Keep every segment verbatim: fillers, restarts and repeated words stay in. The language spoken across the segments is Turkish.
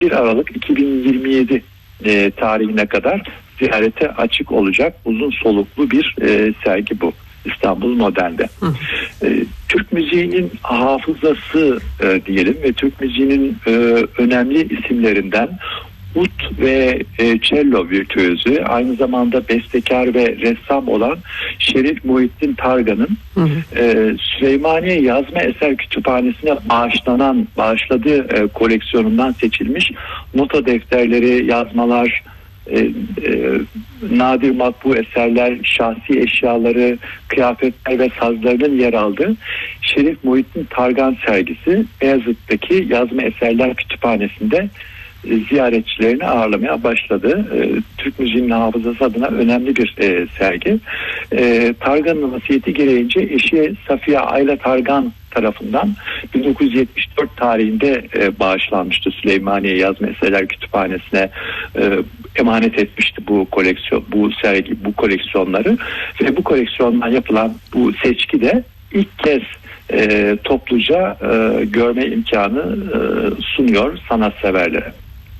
bir Aralık iki bin yirmi yedi e, tarihine kadar ziyarete açık olacak uzun soluklu bir e, sergi bu. İstanbul Modern'de. E, Türk müziğinin hafızası e, diyelim ve Türk müziğinin e, önemli isimlerinden ut ve e, cello virtüözü, aynı zamanda bestekar ve ressam olan Şerif Muhittin Targan'ın e, Süleymaniye Yazma Eser Kütüphanesi'ne bağışlanan, bağışladığı e, koleksiyonundan seçilmiş nota defterleri, yazmalar, E, e, nadir matbu eserler, şahsi eşyaları, kıyafetler ve sazlarının yer aldığı Şerif Muhittin Targan sergisi Beyazıt'taki Yazma Eserler Kütüphanesi'nde e, ziyaretçilerini ağırlamaya başladı. E, Türk müziğinin hafızası adına önemli bir e, sergi. E, Targan'ın vasiyeti gereğince eşi Safiye Ayla Targan tarafından bin dokuz yüz yetmiş dört tarihinde e, bağışlanmıştı. Süleymaniye Yazma Eserler Kütüphanesi'ne e, emanet etmişti bu koleksiyon, bu sergi, bu koleksiyonları ve bu koleksiyondan yapılan bu seçki de ilk kez e, topluca e, görme imkanı e, sunuyor sanatseverlere.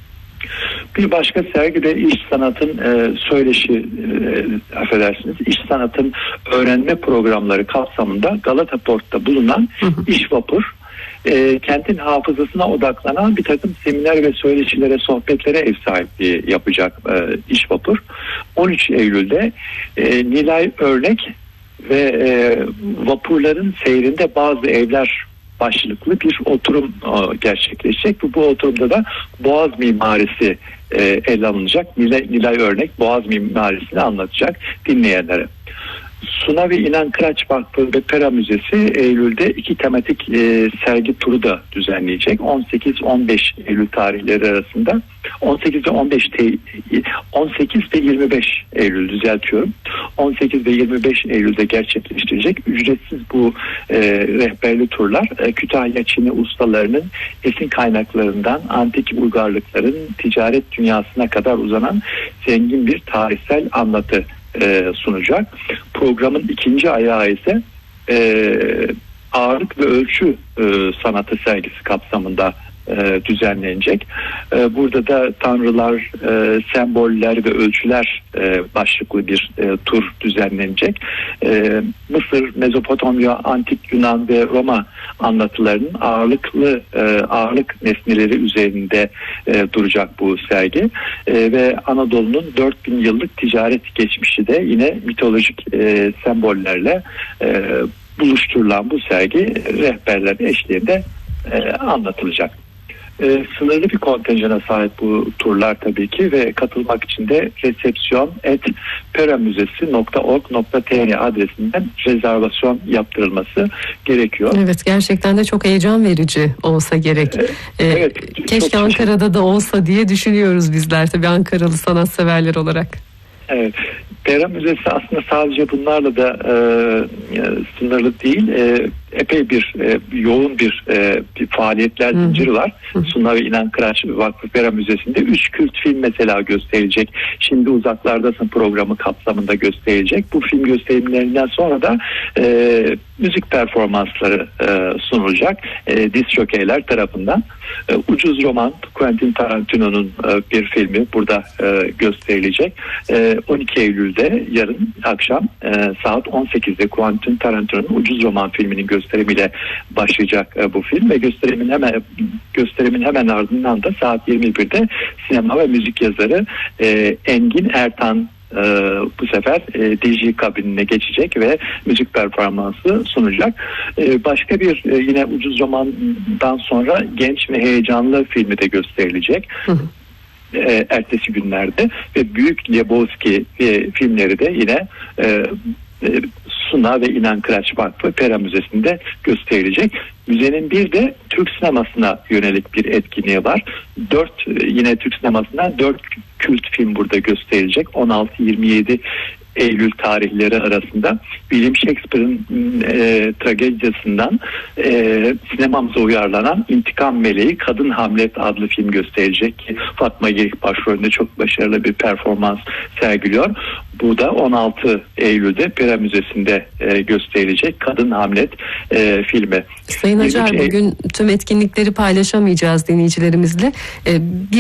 Bir başka sergi de iş sanatın e, söyleşi e, affedersiniz iş sanatın öğrenme programları kapsamında Galata Port'ta bulunan hı hı. İş Vapur e, kentin hafızasına odaklanan bir takım seminer ve söyleşilere, sohbetlere ev sahipliği yapacak e, İş Vapur. on üç Eylül'de e, Nilay Örnek ve e, vapurların seyrinde bazı evler başlıklı bir oturum e, gerçekleşecek. Bu, bu oturumda da Boğaz mimarisi e, ele alınacak. Nilay, Nilay Örnek Boğaz mimarisini anlatacak dinleyenlere. Suna ve İnan Kıraç Vakfı ve Pera Müzesi Eylül'de iki tematik e, sergi turu da düzenleyecek. on sekiz on beş Eylül tarihleri arasında. on sekiz ve on beş on sekiz ve yirmi beş Eylül düzeltiyorum. on sekiz ve yirmi beş Eylül'de gerçekleştirecek ücretsiz bu e, rehberli turlar e, Kütahya Çini ustalarının esin kaynaklarından antik uygarlıkların ticaret dünyasına kadar uzanan zengin bir tarihsel anlatı E, sunacak. Programın ikinci ayağı ise e, ağırlık ve ölçü e, sanatı sergisi kapsamında e, düzenlenecek. E, burada da tanrılar, e, semboller ve ölçüler e, başlıklı bir e, tur düzenlenecek. E, Mısır, Mezopotamya, Antik Yunan ve Roma anlatılarının ağırlıklı e, ağırlık nesneleri üzerinde e, duracak bu sergi. E, ve Anadolu'nun dört bin yıllık ticaret geçmişi de yine mitolojik e, sembollerle e, buluşturulan bu sergi rehberlerin eşliğinde e, anlatılacak. E, sınırlı bir kontenjana sahip bu turlar tabii ki ve katılmak için de resepsiyon et peramüzesi nokta org nokta tr adresinden rezervasyon yaptırılması gerekiyor. Evet, gerçekten de çok heyecan verici olsa gerek. E, evet, keşke Ankara'da da olsa diye düşünüyoruz bizler tabii Ankaralı sanatseverler olarak. Evet, Pera Müzesi aslında sadece bunlarla da e, sınırlı değil, e, epey bir e, yoğun bir, e, bir faaliyetler zinciri var. Suna ve İnan Kıraç Vakfı Pera Müzesi'nde üç kült film mesela gösterilecek. Şimdi Uzaklardasın programı kapsamında gösterilecek. Bu film gösterimlerinden sonra da e, müzik performansları e, sunulacak e, diz jokeyler tarafından. E, Ucuz Roman, Quentin Tarantino'nun e, bir filmi burada e, gösterilecek. E, on iki Eylül'de yarın akşam e, saat on sekizde Quentin Tarantino'nun Ucuz Roman filminin gösterimiyle başlayacak e, bu film ve gösterimin hemen gösterimin hemen ardından da saat yirmi birde sinema ve müzik yazarı e, Engin Ertan Ee, bu sefer e, D J kabinine geçecek ve müzik performansı sunacak. Ee, başka bir e, yine Ucuz Roman'dan sonra Genç ve Heyecanlı filmi de gösterilecek. Hı hı. E, ertesi günlerde ve Büyük Lebowski e, filmleri de yine e, e, Suna ve İnan Kıraç Vakfı Pera Müzesi'nde gösterilecek. Müzenin bir de Türk sinemasına yönelik bir etkinliği var. Dört yine Türk sinemasından dört kült film burada gösterilecek. on altı yirmi yedi Eylül tarihleri arasında William Shakespeare'in e, tragediyasından e, sinemamıza uyarlanan İntikam Meleği Kadın Hamlet adlı film gösterecek. Fatma Girik başrolünde çok başarılı bir performans sergiliyor. Bu da on altı Eylül'de Pera Müzesi'nde e, gösterilecek Kadın Hamlet e, filmi. Sayın Acar, bugün tüm etkinlikleri paylaşamayacağız dinleyicilerimizle. E, bir